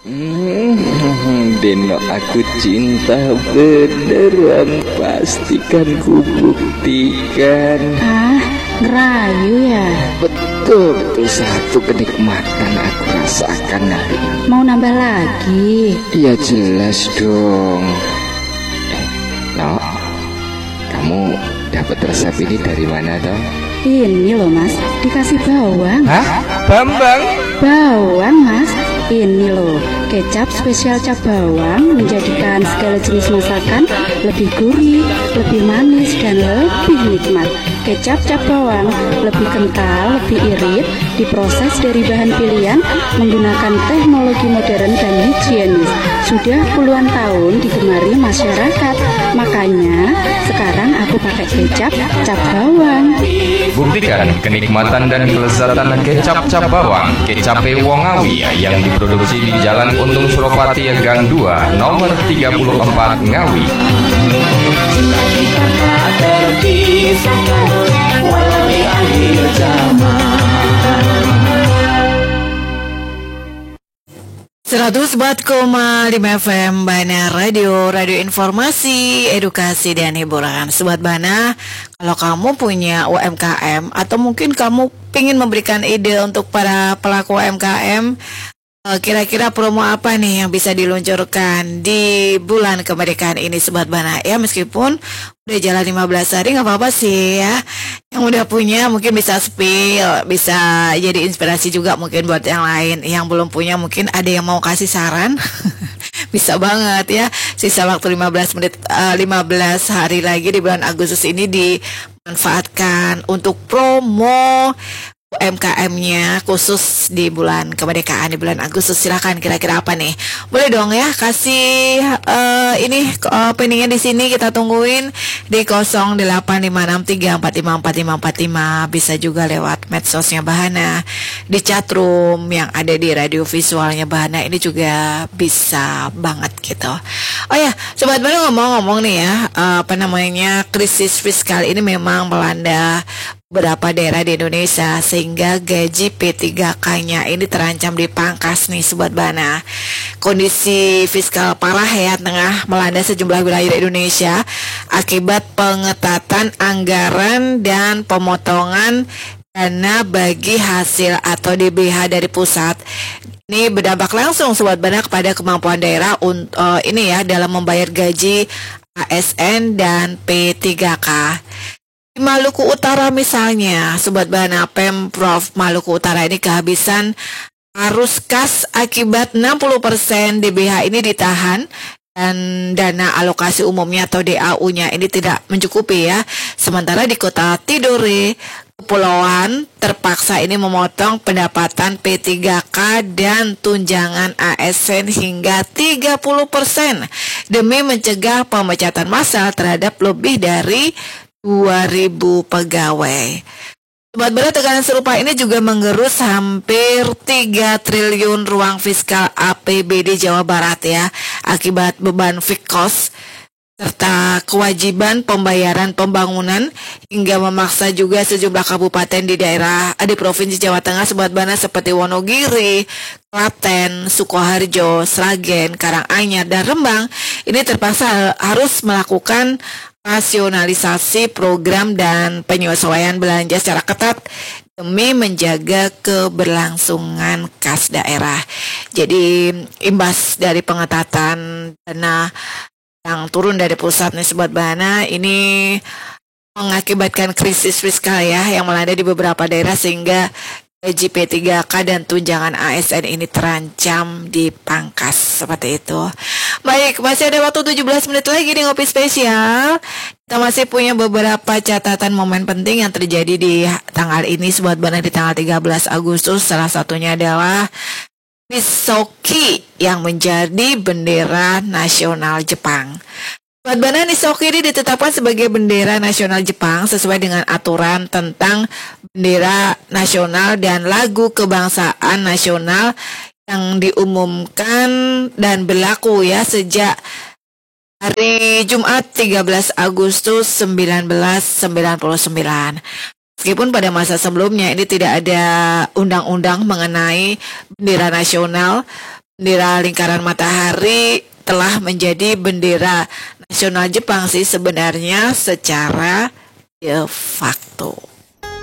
Deno aku cinta beneran, pastikan ku buktikan. Ngerayu ya? Betul satu kenikmatan aku rasakan hari ini. Mau nambah lagi? Ya jelas dong. No, kamu dapat resep ini dari mana toh? Ini loh mas, dikasih bawang. Hah? Bambang? Bawang mas, ini loh kecap spesial cap bawang menjadikan segala jenis masakan lebih gurih, lebih manis dan lebih nikmat. Kecap cap bawang lebih kental, lebih irit, diproses dari bahan pilihan menggunakan teknologi modern dan higienis. Sudah puluhan tahun digemari masyarakat, makanya sekarang aku pakai kecap cap bawang. Buktikan kenikmatan dan kelezatan kecap cap bawang Kecap Wongawi yang diproduksi di Jalan Untung Suropati Gang 2 nomor 34 Ngawi. Walau di akhir zaman. 104,5 FM Bana Radio informasi, edukasi dan hiburan. Sobat Bana, kalau kamu punya UMKM atau mungkin kamu ingin memberikan ide untuk para pelaku UMKM, kira-kira promo apa nih yang bisa diluncurkan di bulan kemerdekaan ini Sobat Bana? Ya meskipun udah jalan 15 hari nggak apa-apa sih ya. Yang udah punya mungkin bisa spill, bisa jadi inspirasi juga mungkin buat yang lain. Yang belum punya mungkin ada yang mau kasih saran. Bisa banget ya. Sisa waktu 15 hari lagi di bulan Agustus ini dimanfaatkan untuk promo UMKM-nya khusus di bulan kemerdekaan di bulan Agustus. Silakan kira-kira apa nih? Boleh dong ya kasih openingnya di sini, kita tungguin di 085634545545. Bisa juga lewat medsosnya Bahana, di chatroom yang ada di radio visualnya Bahana ini juga bisa banget gitu. Oh ya, Sobat Baru ngomong-ngomong nih ya, krisis fiskal ini memang melanda beberapa daerah di Indonesia sehingga gaji P3K-nya ini terancam dipangkas nih Sobat Bana. Kondisi fiskal parah ya tengah melanda sejumlah wilayah di Indonesia akibat pengetatan anggaran dan pemotongan dana bagi hasil atau DBH dari pusat. Ini berdampak langsung Sobat Bana kepada kemampuan daerah dalam membayar gaji ASN dan P3K. Di Maluku Utara misalnya, Sobat Bana, Pemprov Maluku Utara ini kehabisan arus kas akibat 60% DBH ini ditahan dan dana alokasi umumnya atau DAU-nya ini tidak mencukupi ya. Sementara di Kota Tidore, Kepulauan terpaksa ini memotong pendapatan P3K dan tunjangan ASN hingga 30% demi mencegah pemecatan massal terhadap lebih dari 2.000 pegawai. Sobat Bana, tekanan serupa ini juga menggerus hampir 3 triliun ruang fiskal APBD Jawa Barat ya, akibat beban fixed cost serta kewajiban pembayaran pembangunan hingga memaksa juga sejumlah kabupaten di Provinsi Jawa Tengah Sobat Bana seperti Wonogiri, Klaten, Sukoharjo, Sragen, Karanganyar, dan Rembang ini terpaksa harus melakukan rasionalisasi program dan penyesuaian belanja secara ketat demi menjaga keberlangsungan kas daerah. Jadi imbas dari pengetatan dana yang turun dari pusat nih Sobat Bana ini mengakibatkan krisis fiskal ya yang melanda di beberapa daerah sehingga gaji P3K dan tunjangan ASN ini terancam dipangkas seperti itu. Baik, masih ada waktu 17 menit lagi di Ngopi Spesial. Kita masih punya beberapa catatan momen penting yang terjadi di tanggal ini Sobat Bana, di tanggal 13 Agustus. Salah satunya adalah Nisoki yang menjadi bendera nasional Jepang. Sobat Bana, Nisoki ini ditetapkan sebagai bendera nasional Jepang sesuai dengan aturan tentang bendera nasional dan lagu kebangsaan nasional yang diumumkan dan berlaku ya sejak hari Jumat 13 Agustus 1999. Meskipun pada masa sebelumnya ini tidak ada undang-undang mengenai bendera nasional, bendera lingkaran matahari telah menjadi bendera nasional Jepang sih sebenarnya secara de facto.